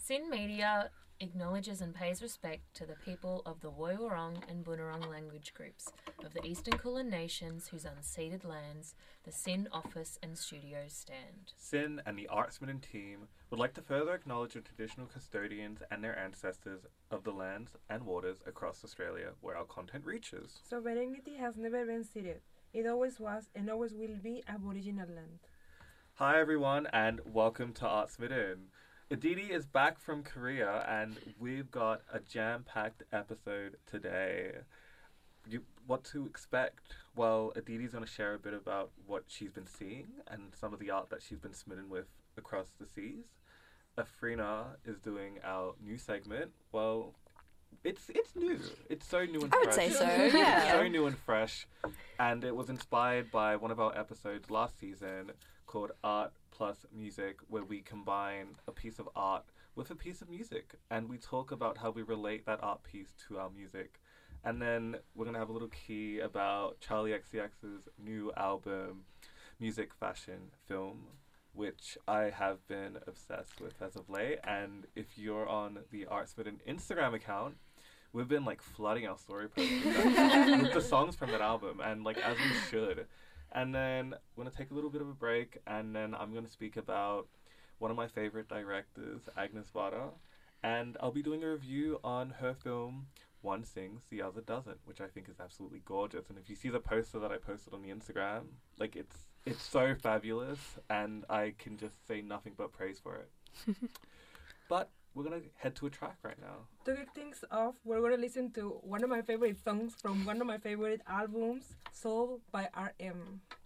Sin Media acknowledges and pays respect to the people of the Woiwurrung and Bunurong language groups of the Eastern Kulin Nations whose unceded lands the Sin office and studios stand. Sin and the Artsmitten team would like to further acknowledge the traditional custodians and their ancestors of the lands and waters across Australia where our content reaches. Sovereignty has never been ceded. It always was and always will be Aboriginal land. Hi everyone and welcome to Artsmitten. Aditi is back from Korea and we've got a jam-packed episode today. What to expect? Well, Aditi's going to share a bit about what she's been seeing and some of the art that she's been smitten with across the seas. Afrina is doing our new segment. Well, it's new. It's so new and I fresh. would say so, It's yeah. so new and fresh. And it was inspired by one of our episodes last season called Art Plus Music, where we combine a piece of art with a piece of music. And we talk about how we relate that art piece to our music. And then we're going to have a little key about Charlie XCX's new album, Music, Fashion, Film, which I have been obsessed with as of late. And if you're on the Artsmitten Instagram account, we've been like flooding our story posts with the songs from that album, and like as we should. And then we're going to take a little bit of a break, and then I'm going to speak about one of my favorite directors, Agnes Varda, and I'll be doing a review on her film One Sings, the Other Doesn't, which I think is absolutely gorgeous. And if you see the poster that I posted on the Instagram, like it's so fabulous, and I can just say nothing but praise for it. But we're going to head to a track right now. To kick things off, we're going to listen to one of my favorite songs from one of my favorite albums, Soul by R.M.